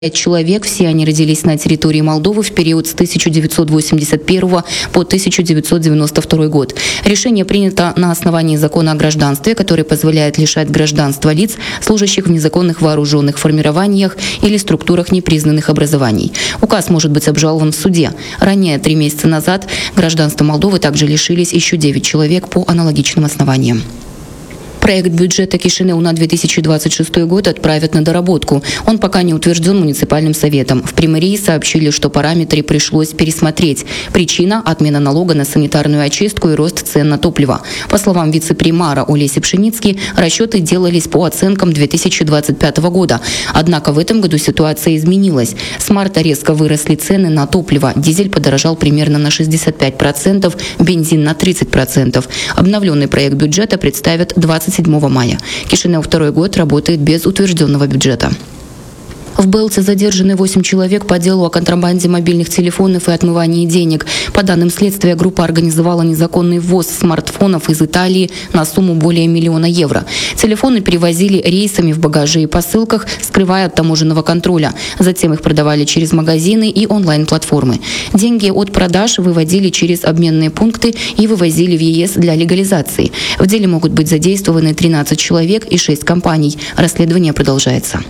5 человек, все они родились на территории Молдовы в период с 1981 по 1992 год. Решение принято на основании закона о гражданстве, который позволяет лишать гражданства лиц, служащих в незаконных вооруженных формированиях или структурах непризнанных образований. Указ может быть обжалован в суде. Ранее, 3 месяца назад, гражданства Молдовы также лишились еще 9 человек по аналогичным основаниям. Проект бюджета Кишинеу на 2026 год отправят на доработку. Он пока не утвержден муниципальным советом. В Приморье сообщили, что параметры пришлось пересмотреть. Причина – отмена налога на санитарную очистку и рост цен на топливо. По словам вице-премьера Олеси Пшеницки, расчеты делались по оценкам 2025 года. Однако в этом году ситуация изменилась. С марта резко выросли цены на топливо. Дизель подорожал примерно на 65%, бензин на 30%. Обновленный проект бюджета представят 27 мая. Кишинев второй год работает без утвержденного бюджета. В Белце задержаны 8 человек по делу о контрабанде мобильных телефонов и отмывании денег. По данным следствия, группа организовала незаконный ввоз смартфонов из Италии на сумму более 1 миллиона евро. Телефоны перевозили рейсами в багаже и посылках, скрывая от таможенного контроля. Затем их продавали через магазины и онлайн-платформы. Деньги от продаж выводили через обменные пункты и вывозили в ЕС для легализации. В деле могут быть задействованы 13 человек и 6 компаний. Расследование продолжается.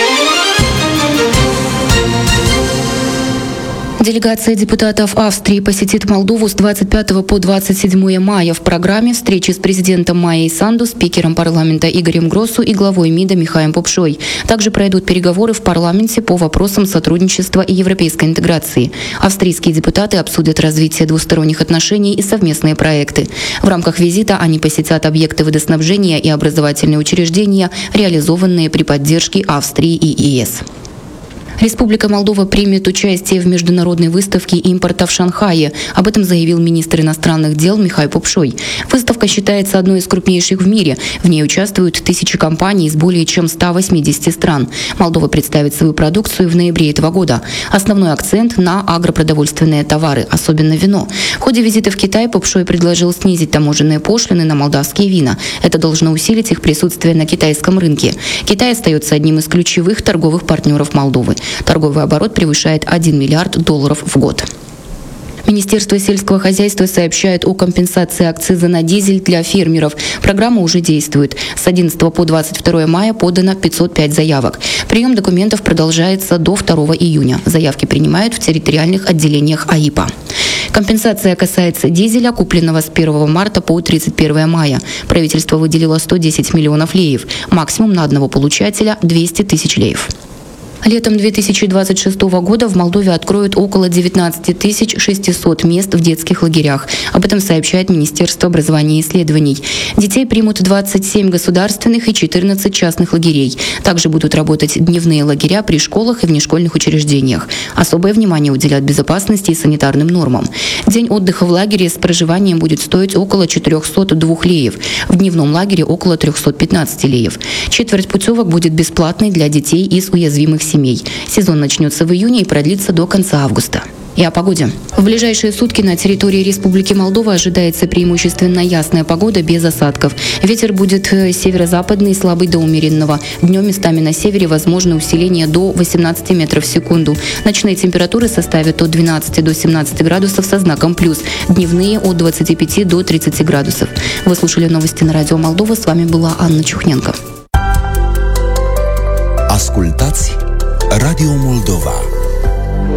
Делегация депутатов Австрии посетит Молдову с 25 по 27 мая. В программе встречи с президентом Майей Санду, спикером парламента Игорем Гроссу и главой МИДа Михаилом Попшой. Также пройдут переговоры в парламенте по вопросам сотрудничества и европейской интеграции. Австрийские депутаты обсудят развитие двусторонних отношений и совместные проекты. В рамках визита они посетят объекты водоснабжения и образовательные учреждения, реализованные при поддержке Австрии и ЕС. Республика Молдова примет участие в международной выставке импорта в Шанхае. Об этом заявил министр иностранных дел Михаил Попшой. Выставка считается одной из крупнейших в мире. В ней участвуют тысячи компаний из более чем 180 стран. Молдова представит свою продукцию в ноябре этого года. Основной акцент на агропродовольственные товары, особенно вино. В ходе визита в Китай Попшой предложил снизить таможенные пошлины на молдавские вина. Это должно усилить их присутствие на китайском рынке. Китай остается одним из ключевых торговых партнеров Молдовы. Торговый оборот превышает $1 миллиард в год. Министерство сельского хозяйства сообщает о компенсации акциза на дизель для фермеров. Программа уже действует. С 11 по 22 мая подано 505 заявок. Прием документов продолжается до 2 июня. Заявки принимают в территориальных отделениях АИПа. Компенсация касается дизеля, купленного с 1 марта по 31 мая. Правительство выделило 110 миллионов леев. Максимум на одного получателя – 200 тысяч леев. Летом 2026 года в Молдове откроют около 19 600 мест в детских лагерях. Об этом сообщает Министерство образования и исследований. Детей примут 27 государственных и 14 частных лагерей. Также будут работать дневные лагеря при школах и внешкольных учреждениях. Особое внимание уделят безопасности и санитарным нормам. День отдыха в лагере с проживанием будет стоить около 402 леев. В дневном лагере около 315 леев. Четверть путевок будет бесплатной для детей из уязвимых семей. Сезон начнется в июне и продлится до конца августа. И о погоде. В ближайшие сутки на территории Республики Молдова ожидается преимущественно ясная погода без осадков. Ветер будет северо-западный, слабый до умеренного. Днем местами на севере возможно усиление до 18 метров в секунду. Ночные температуры составят от 12 до 17 градусов со знаком плюс. Дневные от 25 до 30 градусов. Вы слушали новости на радио Молдова. С вами была Анна Чухненко. Ascultați Radio Moldova.